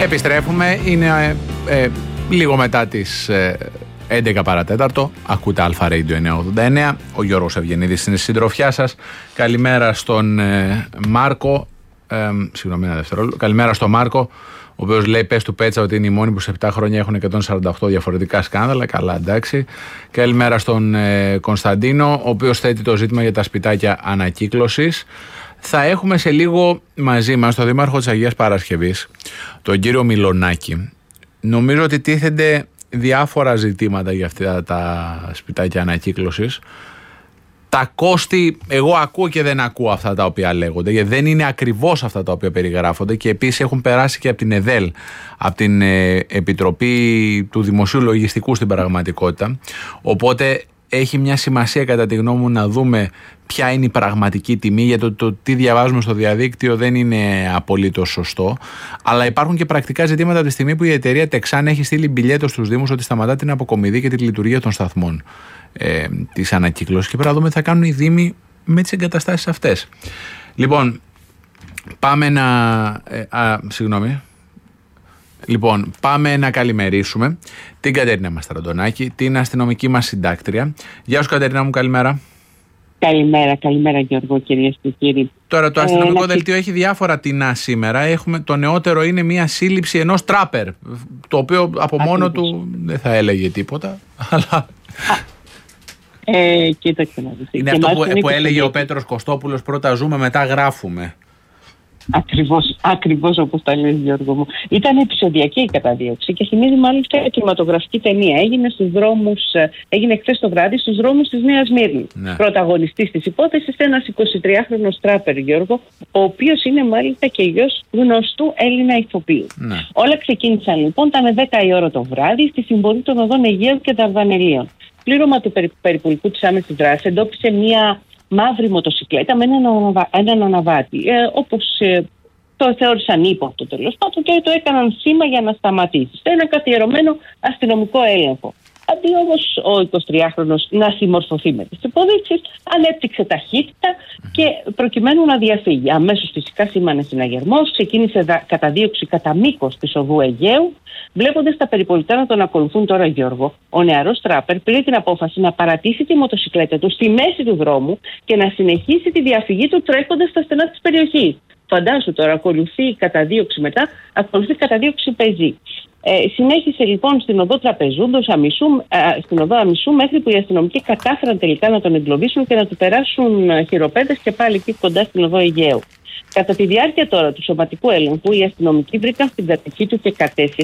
Επιστρέφουμε, είναι λίγο μετά τις 11 παρατέταρτο. Ακούτε Αλφα Radio 989. Ο Γιώργος Ευγενίδης είναι συντροφιά σας. Καλημέρα στον Μάρκο. Συγγνώμη, ένα δευτερόλεπτο. Καλημέρα στον Μάρκο, ο οποίος λέει: πες του Πέτσα ότι είναι οι μόνοι που σε 7 χρόνια έχουν 148 διαφορετικά σκάνδαλα. Καλά, εντάξει. Καλημέρα στον Κωνσταντίνο, ο οποίος θέτει το ζήτημα για τα σπιτάκια ανακύκλωσης. Θα έχουμε σε λίγο μαζί μας τον Δήμαρχο της Αγίας Παρασκευής, τον κύριο Μιλονάκη. Νομίζω ότι τίθενται διάφορα ζητήματα για αυτά τα σπιτάκια ανακύκλωσης. Τα κόστη, εγώ ακούω και δεν ακούω αυτά τα οποία λέγονται, γιατί δεν είναι ακριβώς αυτά τα οποία περιγράφονται, και επίσης έχουν περάσει και από την ΕΔΕΛ, από την Επιτροπή του Δημοσίου Λογιστικού στην πραγματικότητα. Οπότε έχει μια σημασία κατά τη γνώμη μου να δούμε ποια είναι η πραγματική τιμή, γιατί το τι διαβάζουμε στο διαδίκτυο δεν είναι απολύτως σωστό. Αλλά υπάρχουν και πρακτικά ζητήματα από τη στιγμή που η εταιρεία Τεξάν έχει στείλει μπιλιέτο στους Δήμους ότι σταματά την αποκομιδή και τη λειτουργία των σταθμών της ανακύκλωσης, και πρέπει να δούμε τι θα κάνουν οι Δήμοι με τις εγκαταστάσεις αυτές. Λοιπόν, πάμε πάμε να καλημερίσουμε την Κατερίνα Μαστραντονάκη, την αστυνομική μας συντάκτρια. Γεια σου Κατερίνα μου, καλημέρα. Καλημέρα Γιώργο, κυρίες και κύριοι. Τώρα το αστυνομικό δελτίο έχει διάφορα τεινά σήμερα. Το νεότερο είναι μια σύλληψη ενός τράπερ, το οποίο από μόνο του δεν θα έλεγε τίποτα, αλλά... Κοίταξε να δεις. Είναι αυτό που έλεγε ο Πέτρος Κωστόπουλος: πρώτα ζούμε, μετά γράφουμε. Ακριβώς όπως τα λες, Γιώργο μου. Ήταν επεισοδιακή η καταδίωξη και θυμίζει μάλιστα κινηματογραφική ταινία. Έγινε χθες το βράδυ στους δρόμους της Νέας Μύρνης. Ναι. Πρωταγωνιστής της υπόθεσης ένας 23χρονος τράπερ, Γιώργο, ο οποίος είναι μάλιστα και γιος γνωστού Έλληνα ηθοποιού. Ναι. Όλα ξεκίνησαν λοιπόν, ήταν 10 η ώρα το βράδυ, στη συμπορή των οδών Αιγαίου και Δαρδανελίων. Πλήρωμα του περιπολικού της άμεσης δράσης εντόπισε μια μαύρη μοτοσικλέτα με έναν αναβάτη, όπως το θεώρησαν ύποπτο τέλος πάντων, και το έκαναν σήμα για να σταματήσει σε ένα καθιερωμένο αστυνομικό έλεγχο. Αντί όμως ο 23χρονος να συμμορφωθεί με τις υποδείξεις, ανέπτυξε ταχύτητα και προκειμένου να διαφύγει. Αμέσως φυσικά σήμανε συναγερμός, ξεκίνησε καταδίωξη κατά μήκος της οδού Αιγαίου. Βλέποντας τα περιπολικά να τον ακολουθούν τώρα, Γιώργο, ο νεαρός τράπερ πήρε την απόφαση να παρατήσει τη μοτοσικλέτα του στη μέση του δρόμου και να συνεχίσει τη διαφυγή του τρέχοντας στα στενά της περιοχής. Φαντάσου τώρα, ακολουθεί καταδίωξη πεζή. Συνέχισε λοιπόν στην οδό Τραπεζούντος, στην οδό Αμισού, μέχρι που οι αστυνομικοί κατάφεραν τελικά να τον εγκλωβίσουν και να του περάσουν χειροπέδες και πάλι εκεί κοντά στην οδό Αιγαίου. Κατά τη διάρκεια τώρα του σωματικού έλεγχου, οι αστυνομικοί βρήκαν στην κατοχή του και κατέσχεσαν